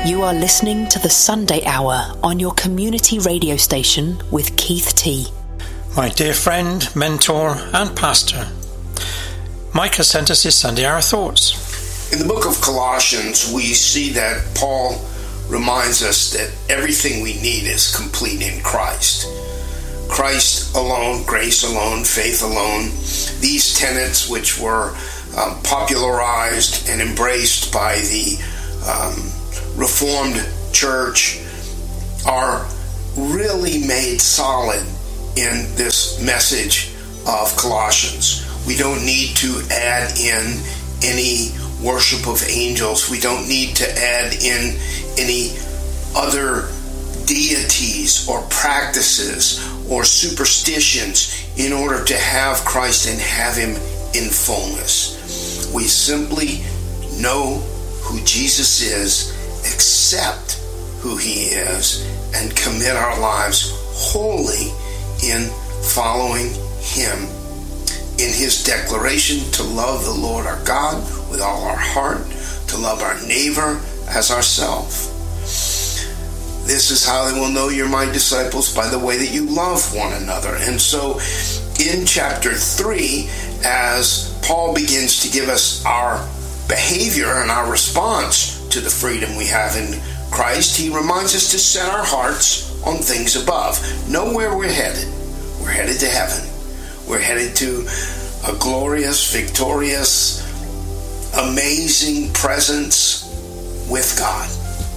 You are listening to the Sunday Hour on your community radio station with Keith T. My dear friend, mentor and pastor, Mike has sent us his Sunday Hour thoughts. In the book of Colossians, we see that Paul reminds us that everything we need is complete in Christ. Christ alone, grace alone, faith alone. These tenets which were popularized and embraced by the Reformed Church are really made solid in this message of Colossians. We don't need to add in any worship of angels. We don't need to add in any other deities or practices or superstitions in order to have Christ and have Him in fullness. We simply know who Jesus is, accept who He is, and commit our lives wholly in following Him in His declaration to love the Lord our God with all our heart, to love our neighbor as ourselves. This is how they will know you're my disciples, by the way that you love one another. And so in chapter 3, as Paul begins to give us our behavior and our response to the freedom we have in Christ, he reminds us to set our hearts on things above. Know where we're headed. We're headed to heaven. We're headed to a glorious, victorious, amazing presence with God.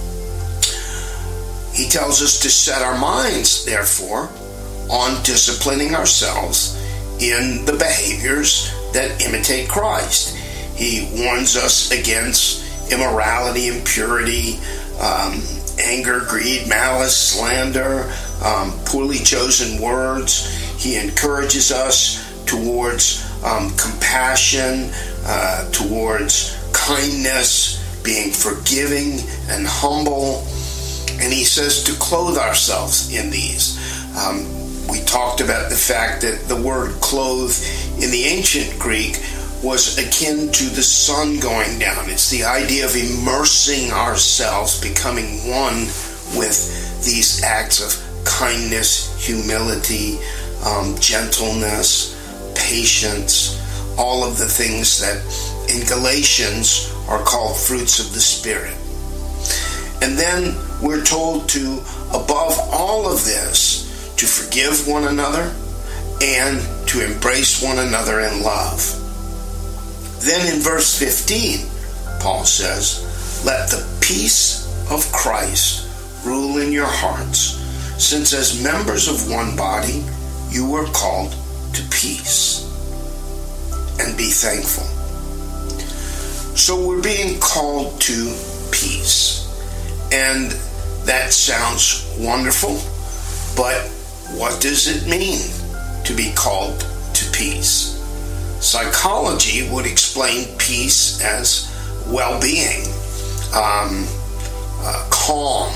He tells us to set our minds, therefore, on disciplining ourselves in the behaviors that imitate Christ. He warns us against immorality, impurity, anger, greed, malice, slander, poorly chosen words. He encourages us towards compassion, towards kindness, being forgiving and humble. And he says to clothe ourselves in these. We talked about the fact that the word clothe in the ancient Greek was akin to the sun going down. It's the idea of immersing ourselves, becoming one with these acts of kindness, humility, gentleness, patience, all of the things that in Galatians are called fruits of the Spirit. And then we're told to, above all of this, to forgive one another and to embrace one another in love. Then in verse 15, Paul says, let the peace of Christ rule in your hearts, since as members of one body, you were called to peace. And be thankful. So we're being called to peace. And that sounds wonderful, but what does it mean to be called to peace? Psychology would explain peace as well-being, calm,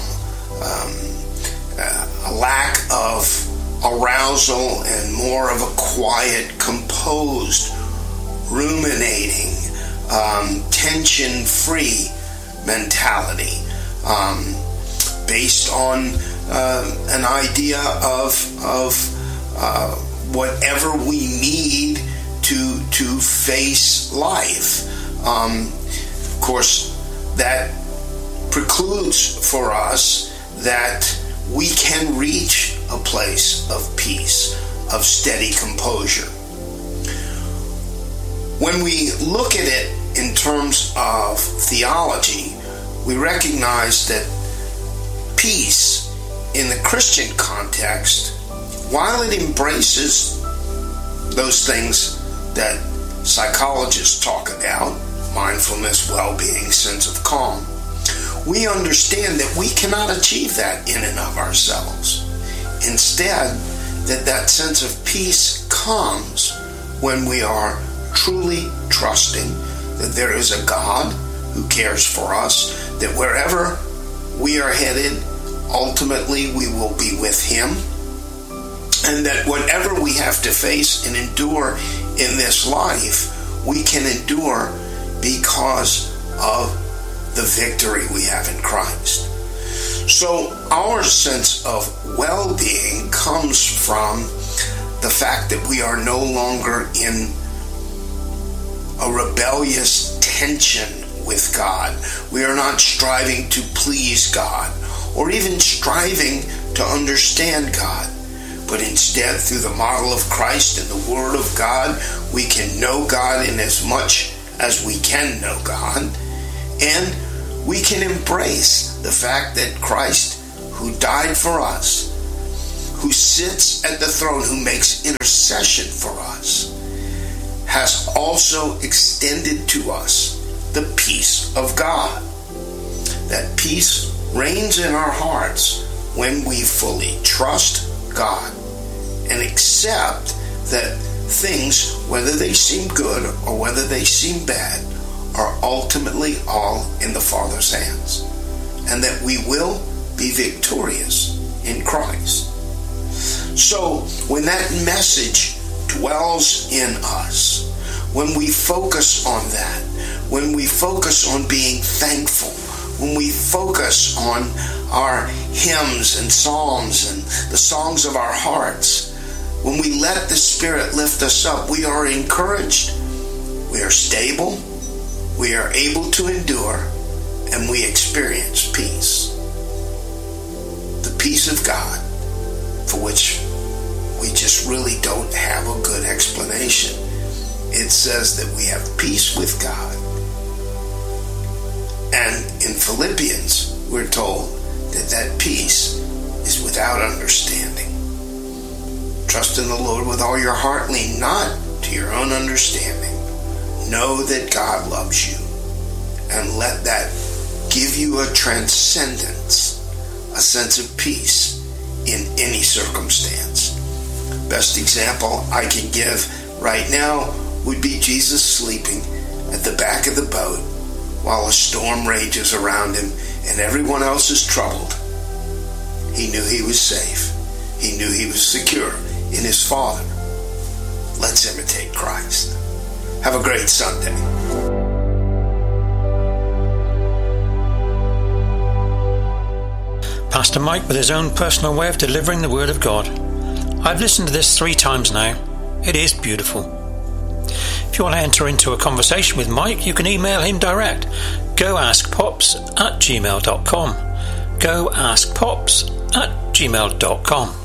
a lack of arousal and more of a quiet, composed, ruminating, tension-free mentality, based on an idea of whatever we need to face life. Of course, that precludes for us that we can reach a place of peace, of steady composure. When we look at it in terms of theology, we recognize that peace in the Christian context, while it embraces those things that psychologists talk about, mindfulness, well-being, sense of calm, we understand that we cannot achieve that in and of ourselves. Instead, that sense of peace comes when we are truly trusting that there is a God who cares for us, that wherever we are headed, ultimately we will be with Him, and that whatever we have to face and endure in this life, we can endure because of the victory we have in Christ. So our sense of well-being comes from the fact that we are no longer in a rebellious tension with God. We are not striving to please God or even striving to understand God. But instead, through the model of Christ and the Word of God, we can know God in as much as we can know God. And we can embrace the fact that Christ, who died for us, who sits at the throne, who makes intercession for us, has also extended to us the peace of God. That peace reigns in our hearts when we fully trust God and accept that things, whether they seem good or whether they seem bad, are ultimately all in the Father's hands, and that we will be victorious in Christ. So when that message dwells in us, when we focus on that, when we focus on being thankful, when we focus on our hymns and psalms and the songs of our hearts, when we let the Spirit lift us up, we are encouraged, we are stable, we are able to endure, and we experience peace. The peace of God, for which we just really don't have a good explanation. It says that we have peace with God. And in Philippians, we're told that that peace is without understanding. Trust in the Lord with all your heart. Lean not to your own understanding. Know that God loves you. And let that give you a transcendence, a sense of peace in any circumstance. Best example I can give right now would be Jesus sleeping at the back of the boat while a storm rages around him and everyone else is troubled. He knew he was safe. He knew he was secure in his Father. Let's imitate Christ. Have a great Sunday. Pastor Mike with his own personal way of delivering the Word of God. I've listened to this 3 times now. It is beautiful. If you want to enter into a conversation with Mike, you can email him direct. goaskpops@gmail.com. goaskpops@gmail.com.